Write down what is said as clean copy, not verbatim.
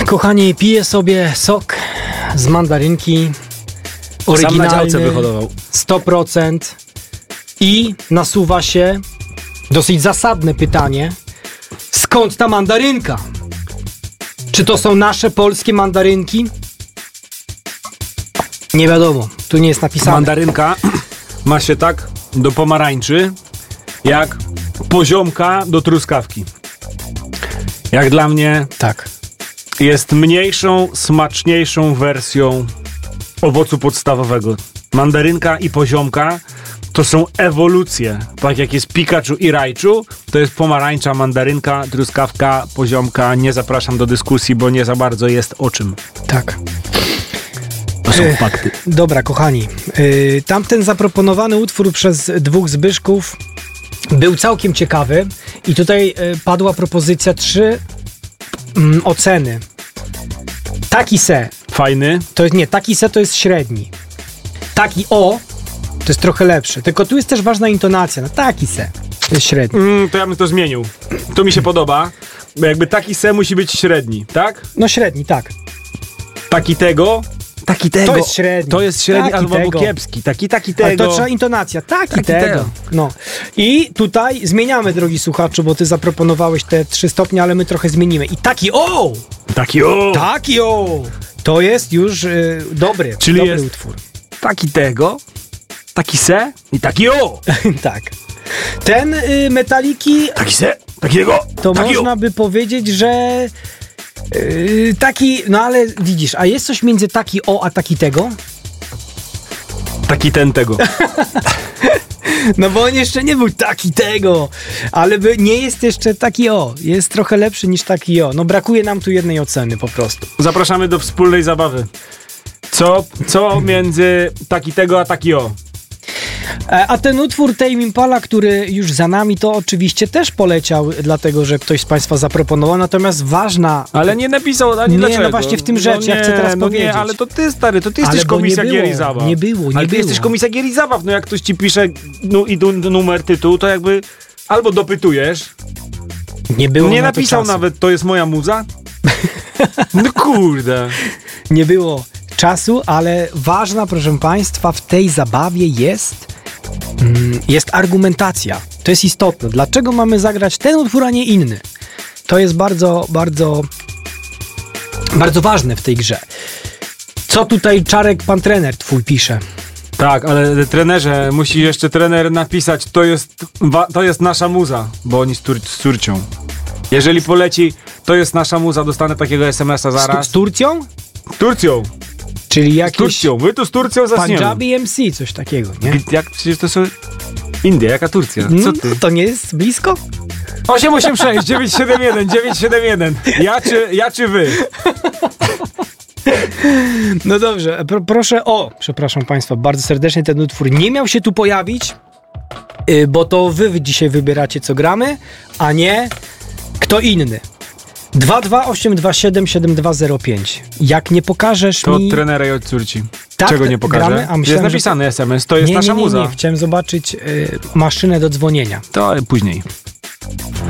Kochani, piję sobie sok z mandarynki. Oryginalny, sam na działce wyhodował. 100%. I nasuwa się dosyć zasadne pytanie. Skąd ta mandarynka? Czy to są nasze polskie mandarynki? Nie wiadomo, tu nie jest napisane. Mandarynka ma się tak do pomarańczy, jak poziomka do truskawki. Jak dla mnie Tak. jest mniejszą, smaczniejszą wersją owocu podstawowego. Mandarynka i poziomka to są ewolucje. Tak jak jest Pikachu i Raichu, to jest pomarańcza, mandarynka, truskawka, poziomka. Nie zapraszam do dyskusji, bo nie za bardzo jest o czym. Tak. To są fakty. Dobra, kochani. Tamten zaproponowany utwór przez dwóch Zbyszków był całkiem ciekawy i tutaj padła propozycja 3 oceny. Taki se. Fajny. To jest, nie, taki se to jest średni. Taki o to jest trochę lepszy. Tylko tu jest też ważna intonacja. No taki se to jest średni. To ja bym to zmienił. To mi się podoba. Bo jakby taki se musi być średni, tak? No średni, tak. Taki tego. To jest średni. To jest średni Taki albo tego. kiepski. Taki Ale tego. to trzeba intonacja. Taki tego. tego. No. I tutaj zmieniamy, drogi słuchaczu, bo ty zaproponowałeś te 3 stopnie, ale my trochę zmienimy. I taki o! Taki o! Taki o! To jest już dobry Czyli dobry jest utwór. taki tego. Taki se i taki o! Tak. Ten Metaliki Taki se, takiego. to taki można by powiedzieć, że taki, no ale widzisz, a jest coś między taki o, a taki tego? Taki ten tego. No bo on jeszcze nie był taki tego, ale nie jest jeszcze taki o. Jest trochę lepszy niż taki o. No brakuje nam tu jednej oceny po prostu. Zapraszamy do wspólnej zabawy. Co między taki tego a taki o? A ten utwór Tame Impala, który już za nami, to oczywiście też poleciał, dlatego że ktoś z Państwa zaproponował, natomiast ważna... Ale nie napisał ani Nie, dlaczego. no właśnie w tym rzecz, ja chcę teraz powiedzieć. Nie, ale to ty, stary, to ty jesteś bo komisja nie gier i było, zabaw. nie było. Ale ty jesteś komisja gier i zabaw. No jak ktoś ci pisze numer, tytuł, to jakby albo dopytujesz. Nie było Nie na to napisał czasu. nawet, to jest moja muza. No kurde. Nie było czasu, ale ważna, proszę Państwa, w tej zabawie jest argumentacja. To jest istotne. Dlaczego mamy zagrać ten utwór, a nie inny? To jest bardzo, bardzo, bardzo ważne w tej grze. Co tutaj Czarek, pan trener twój pisze? Tak, ale trenerze, musi jeszcze trener napisać, to jest nasza muza, bo oni z Turcją. Jeżeli poleci, to jest nasza muza, dostanę takiego SMS-a zaraz. Z Turcją? Turcją. Czyli Z jakiś Turcją. My tu z Turcją zasniemy. Punjabi MC, coś takiego, nie? Jak przecież to są Indie, jaka Turcja? Co ty? To nie jest blisko? 886 971 971. Ja czy wy? No dobrze, proszę przepraszam Państwa bardzo serdecznie, ten utwór nie miał się tu pojawić, bo to wy dzisiaj wybieracie, co gramy, a nie kto inny. 228277205. Jak nie pokażesz To mi... od trenera i od córci. Tak, Czego nie pokażę? gramy? A myślałem, jest napisany SMS, to jest nie, nasza muza. Nie, chciałem zobaczyć maszynę do dzwonienia. To później.